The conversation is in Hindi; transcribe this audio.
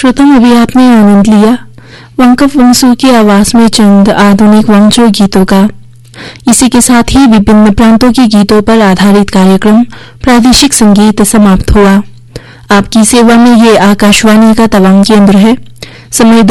श्रोताओं, अभी आपने आनंद लिया वंकफ वंशु की आवाज में चंद आधुनिक वंशो गीतों का। इसी के साथ ही विभिन्न प्रांतों के गीतों पर आधारित कार्यक्रम प्रादेशिक संगीत समाप्त हुआ। आपकी सेवा में ये आकाशवाणी का तवांग केंद्र है। समय